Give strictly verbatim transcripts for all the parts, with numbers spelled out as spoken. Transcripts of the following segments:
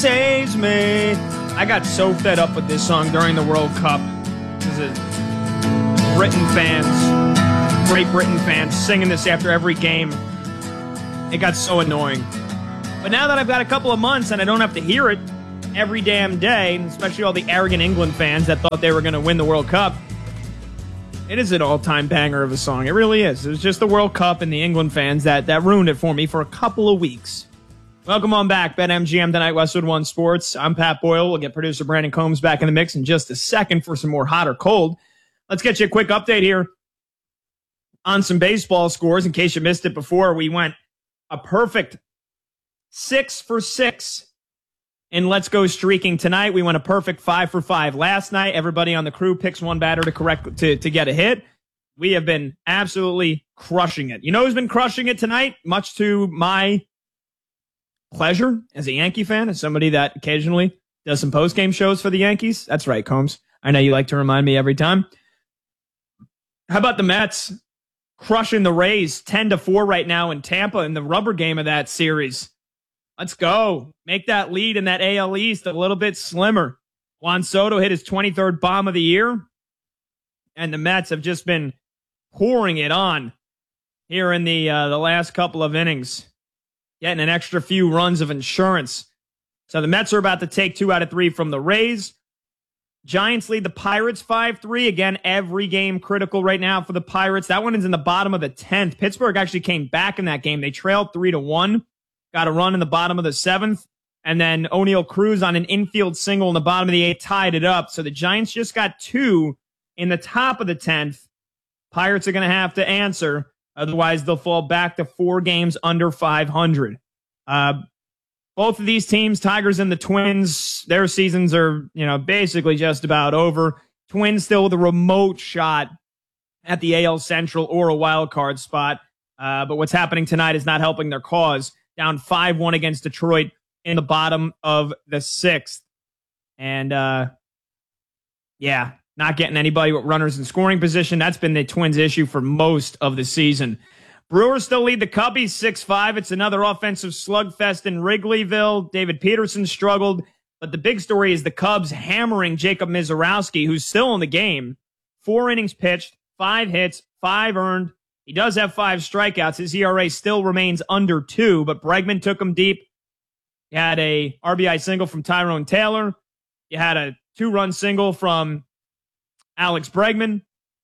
saves me. I got so fed up with this song during the World Cup. This is Britain fans, Great Britain fans, singing this after every game. It got so annoying. But now that I've got a couple of months and I don't have to hear it every damn day, especially all the arrogant England fans that thought they were going to win the World Cup, it is an all-time banger of a song. It really is. It was just the World Cup and the England fans that, that ruined it for me for a couple of weeks. Welcome on back, BetMGM tonight, Westwood One Sports. I'm Pat Boyle. We'll get producer Brandon Combs back in the mix in just a second for some more hot or cold. Let's get you a quick update here on some baseball scores. In case you missed it before, we went a perfect six for six in Let's Go Streaking tonight. We went a perfect five for five last night. Everybody on the crew picks one batter to correct to, to get a hit. We have been absolutely crushing it. You know who's been crushing it tonight? Much to my pleasure as a Yankee fan, as somebody that occasionally does some post-game shows for the Yankees. That's right, Combs. I know you like to remind me every time. How about the Mets crushing the Rays ten to four right now in Tampa in the rubber game of that series? Let's go. Make that lead in that A L East a little bit slimmer. Juan Soto hit his twenty-third bomb of the year, and the Mets have just been pouring it on here in the uh, the last couple of innings, getting an extra few runs of insurance. So the Mets are about to take two out of three from the Rays. Giants lead the Pirates five three. Again, every game critical right now for the Pirates. That one is in the bottom of the tenth. Pittsburgh actually came back in that game. They trailed three to one. Got a run in the bottom of the seventh. And then O'Neal Cruz on an infield single in the bottom of the eighth tied it up. So the Giants just got two in the top of the tenth. Pirates are going to have to answer. Otherwise, they'll fall back to four games under five hundred. Uh, both of these teams, Tigers and the Twins, their seasons are, you know, basically just about over. Twins still with a remote shot at the A L Central or a wild card spot. Uh, but what's happening tonight is not helping their cause. Down five one against Detroit in the bottom of the sixth. And, uh, yeah, not getting anybody with runners in scoring position. That's been the Twins' issue for most of the season. Brewers still lead the Cubbies six five. It's another offensive slugfest in Wrigleyville. David Peterson struggled. But the big story is the Cubs hammering Jacob Mizorowski, who's still in the game. Four innings pitched, five hits, five earned. He does have five strikeouts. His E R A still remains under two, but Bregman took him deep. You had a R B I single from Tyrone Taylor. You had a two-run single from Alex Bregman.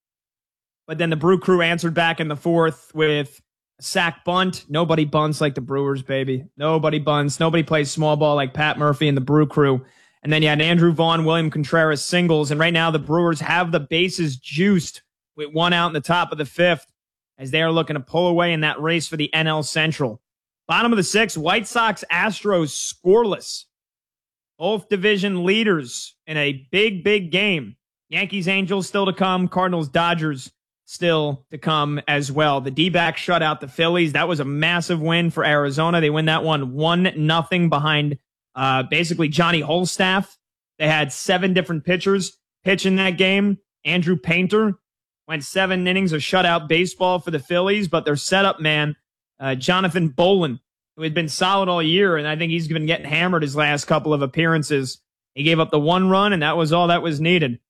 But then the Brew Crew answered back in the fourth with a sack bunt. Nobody bunts like the Brewers, baby. Nobody bunts. Nobody plays small ball like Pat Murphy and the Brew Crew. And then you had Andrew Vaughn, William Contreras singles. And right now the Brewers have the bases juiced with one out in the top of the fifth, as they are looking to pull away in that race for the N L Central. Bottom of the sixth, White Sox, Astros scoreless. Both division leaders in a big, big game. Yankees, Angels still to come. Cardinals, Dodgers still to come as well. The D-backs shut out the Phillies. That was a massive win for Arizona. They win that one one nothing behind uh, basically Johnny Holstaff. They had seven different pitchers pitch in that game. Andrew Painter went seven innings of shutout baseball for the Phillies, but their setup man, uh, Jonathan Bolin, who had been solid all year, and I think he's been getting hammered his last couple of appearances. He gave up the one run, and that was all that was needed.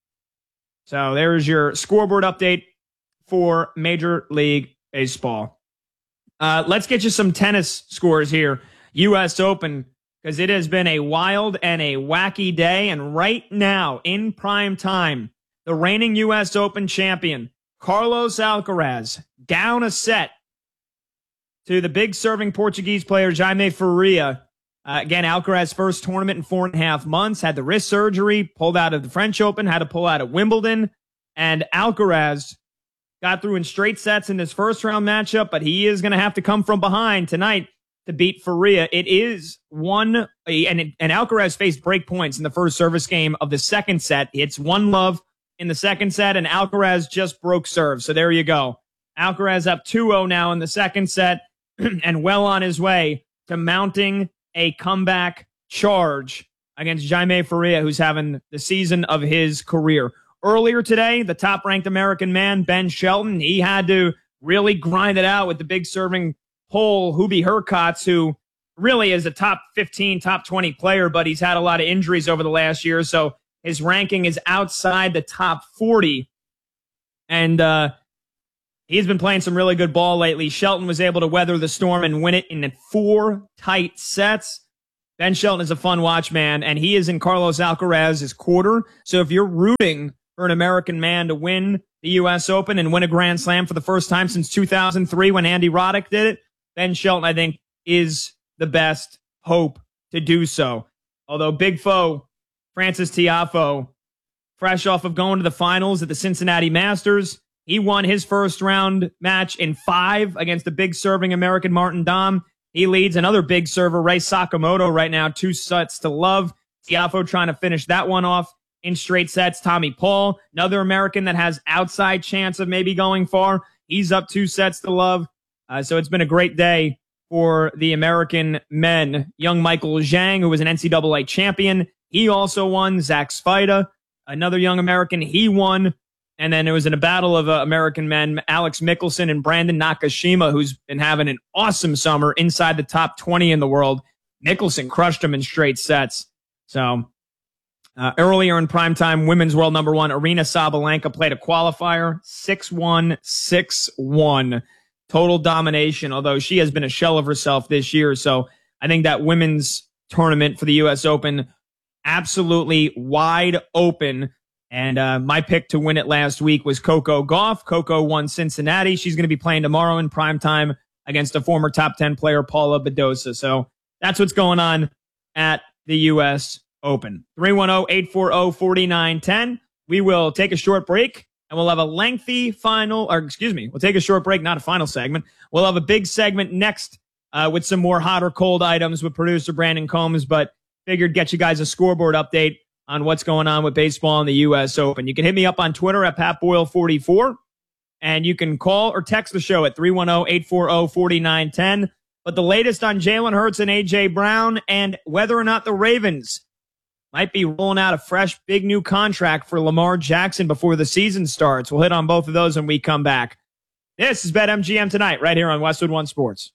So there's your scoreboard update for Major League Baseball. Uh, let's get you some tennis scores here. U S Open, because it has been a wild and a wacky day, and right now, in prime time, the reigning U S Open champion, Carlos Alcaraz, down a set to the big serving Portuguese player, Jaime Faria. Uh, again, Alcaraz's first tournament in four and a half months, had the wrist surgery, pulled out of the French Open, had to pull out of Wimbledon, and Alcaraz got through in straight sets in his first round matchup, but he is going to have to come from behind tonight to beat Faria. It is one, and, and Alcaraz faced break points in the first service game of the second set. It's one love in the second set, and Alcaraz just broke serve. So there you go. Alcaraz up two oh now in the second set and well on his way to mounting a comeback charge against Jaime Faria, who's having the season of his career. Earlier today, the top-ranked American man, Ben Shelton, he had to really grind it out with the big serving Pole, Hubie Hurkacz, who really is a top fifteen, top twenty player, but he's had a lot of injuries over the last year, so his ranking is outside the top forty. And uh, he's been playing some really good ball lately. Shelton was able to weather the storm and win it in four tight sets. Ben Shelton is a fun watch, man, and he is in Carlos Alcaraz's quarter. So if you're rooting for an American man to win the U S Open and win a Grand Slam for the first time since two thousand three when Andy Roddick did it, Ben Shelton, I think, is the best hope to do so. Although Big Foe, Francis Tiafoe, fresh off of going to the finals at the Cincinnati Masters, he won his first round match in five against the big serving American Martin Dahm. He leads another big server, Ray Sakamoto, right now, two sets to love. Tiafoe trying to finish that one off in straight sets. Tommy Paul, another American that has outside chance of maybe going far. He's up two sets to love. Uh, so it's been a great day for the American men. Young Michael Zhang, who was an N C double A champion, he also won. Zach Spida, another young American, he won. And then it was in a battle of uh, American men, Alex Mickelson and Brandon Nakashima, who's been having an awesome summer inside the top twenty in the world. Mickelson crushed him in straight sets. So uh, earlier in primetime, women's world number one, Arina Sabalenka played a qualifier, six one, six one. Total domination, although she has been a shell of herself this year. So I think that women's tournament for the U S Open, absolutely wide open. And uh, my pick to win it last week was Coco Gauff. Coco won Cincinnati. She's going to be playing tomorrow in primetime against a former top ten player, Paula Badosa. So that's what's going on at the U S Open. three one zero, eight four zero, four nine one zero. We will take a short break, and we'll have a lengthy final, or excuse me, we'll take a short break, not a final segment. We'll have a big segment next uh, with some more hot or cold items with producer Brandon Combs, but figured get you guys a scoreboard update on what's going on with baseball in the U S Open. You can hit me up on Twitter at Pat Boyle forty-four, and you can call or text the show at three one zero, eight four zero, four nine one zero. But the latest on Jalen Hurts and A J Brown and whether or not the Ravens might be rolling out a fresh, big new contract for Lamar Jackson before the season starts. We'll hit on both of those when we come back. This is BetMGM Tonight right here on Westwood One Sports.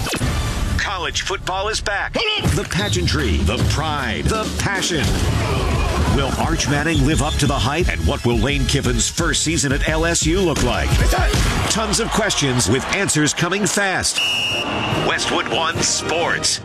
College football is back. The pageantry, the pride, the passion. Will Arch Manning live up to the hype? And what will Lane Kiffin's first season at L S U look like? Tons of questions with answers coming fast. Westwood One Sports.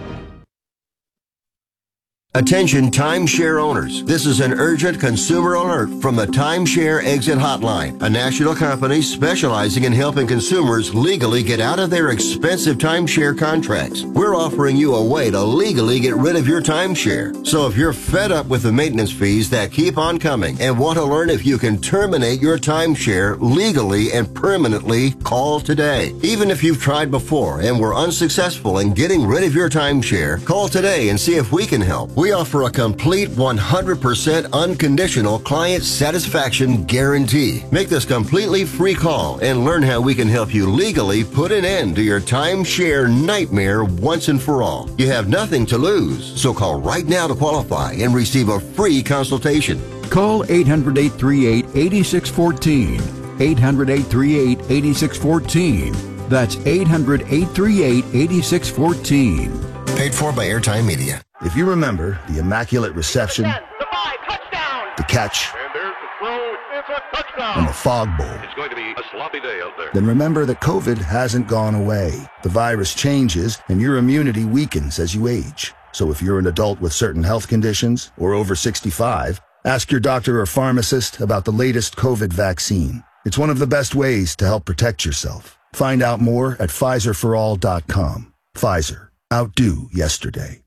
Attention timeshare owners. This is an urgent consumer alert from the Timeshare Exit Hotline, a national company specializing in helping consumers legally get out of their expensive timeshare contracts. We're offering you a way to legally get rid of your timeshare. So if you're fed up with the maintenance fees that keep on coming and want to learn if you can terminate your timeshare legally and permanently, call today. Even if you've tried before and were unsuccessful in getting rid of your timeshare, call today and see if we can help. We offer a complete one hundred percent unconditional client satisfaction guarantee. Make this completely free call and learn how we can help you legally put an end to your timeshare nightmare once and for all. You have nothing to lose, so call right now to qualify and receive a free consultation. Call eight hundred, eight three eight, eight six one four. eight hundred, eight three eight, eight six one four. That's eight hundred, eight three eight, eight six one four. Paid for by Airtime Media. If you remember the immaculate reception, ten, the five, touchdown. the catch, And there's the throw, it's a touchdown. and the fog bowl, It's going to be a sloppy day out there. then remember that COVID hasn't gone away. The virus changes and your immunity weakens as you age. So if you're an adult with certain health conditions or over sixty-five, ask your doctor or pharmacist about the latest COVID vaccine. It's one of the best ways to help protect yourself. Find out more at Pfizer for all dot com. Pfizer. Outdo yesterday.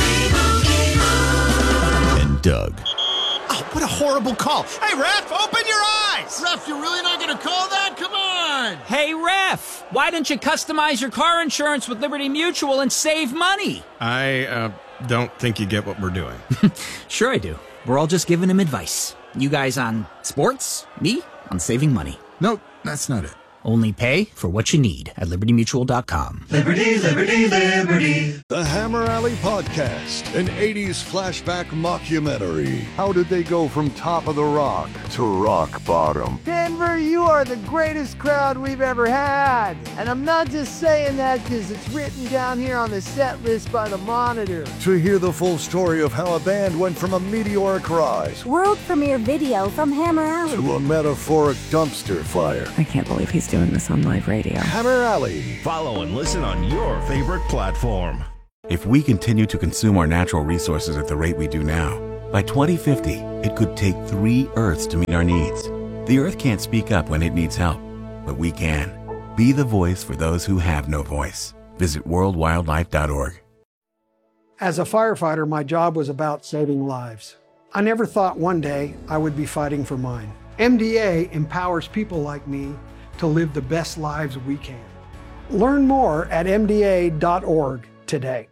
And Doug. Oh, what a horrible call. Hey, ref, open your eyes. Ref, you're really not going to call that? Come on. Hey, ref, why don't you customize your car insurance with Liberty Mutual and save money? I uh, don't think you get what we're doing. Sure I do. We're all just giving him advice. You guys on sports, me on saving money. Nope, that's not it. Only pay for what you need at Liberty Mutual dot com. Liberty, Liberty, Liberty. The Hammer Alley Podcast, an eighties flashback mockumentary. How did they go from top of the rock to rock bottom? Dad! Denver, you are the greatest crowd we've ever had. And I'm not just saying that because it's written down here on the set list by the Monitor. To hear the full story of how a band went from a meteoric rise, world premiere video from Hammer Alley, to a metaphoric dumpster fire. I can't believe he's doing this on live radio. Hammer Alley. Follow and listen on your favorite platform. If we continue to consume our natural resources at the rate we do now, by twenty fifty, it could take three Earths to meet our needs. The Earth can't speak up when it needs help, but we can. Be the voice for those who have no voice. Visit world wildlife dot org. As a firefighter, my job was about saving lives. I never thought one day I would be fighting for mine. M D A empowers people like me to live the best lives we can. Learn more at M D A dot org today.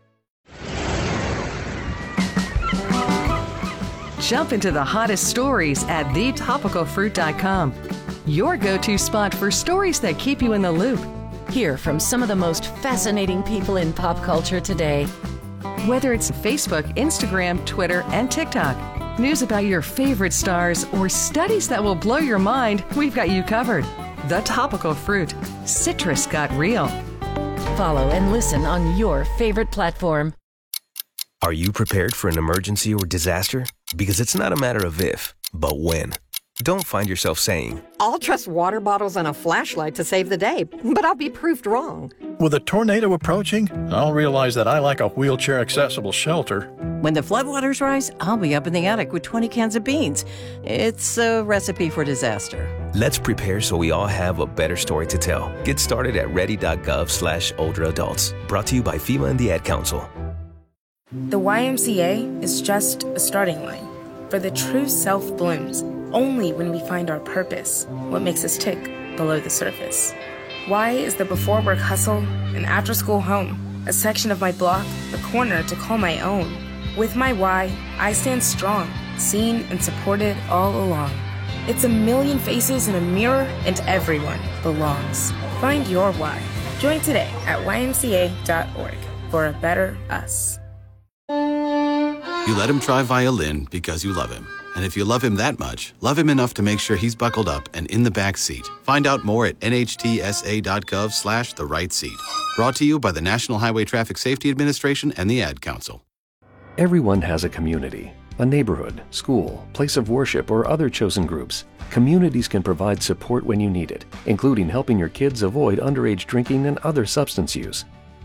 Jump into the hottest stories at the topical fruit dot com. Your go-to spot for stories that keep you in the loop. Hear from some of the most fascinating people in pop culture today. Whether it's Facebook, Instagram, Twitter, and TikTok, news about your favorite stars, or studies that will blow your mind, we've got you covered. The Topical Fruit. Citrus got real. Follow and listen on your favorite platform. Are you prepared for an emergency or disaster? Because it's not a matter of if, but when. Don't find yourself saying, I'll trust water bottles and a flashlight to save the day, but I'll be proved wrong. With a tornado approaching, I'll realize that I lack a wheelchair-accessible shelter. When the floodwaters rise, I'll be up in the attic with twenty cans of beans. It's a recipe for disaster. Let's prepare so we all have a better story to tell. Get started at ready.gov slash older adults. Brought to you by FEMA and the Ad Council. The Y M C A is just a starting line, for the true self blooms only when we find our purpose, what makes us tick below the surface. Y is the before work hustle, an after school home, a section of my block, a corner to call my own. With my Y, I stand strong, seen and supported all along. It's a million faces in a mirror, and everyone belongs. Find your why. Join today at Y M C A dot org for a better us. You let him try violin because you love him. And if you love him that much, love him enough to make sure he's buckled up and in the back seat. Find out more at N H T S A dot gov slash the right seat. Brought to you by the National Highway Traffic Safety Administration and the Ad Council. Everyone has a community, a neighborhood, school, place of worship, or other chosen groups. Communities can provide support when you need it, including helping your kids avoid underage drinking and other substance use.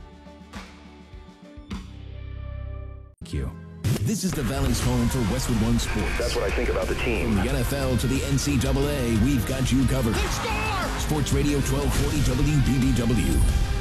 Thank you. This is the Valley's home for Westwood One Sports. That's what I think about the team. From the N F L to the N C double A, we've got you covered. Sports Radio twelve forty W B B W.